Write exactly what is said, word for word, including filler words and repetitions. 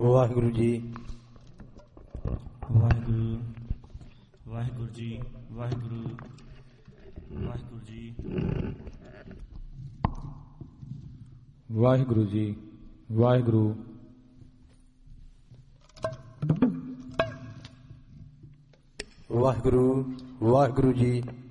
Waheguru ji. Waheguru Waheguru ji. Waheguru Waheguru ji. Waheguru ji. Waheguru Waheguru Waheguru ji.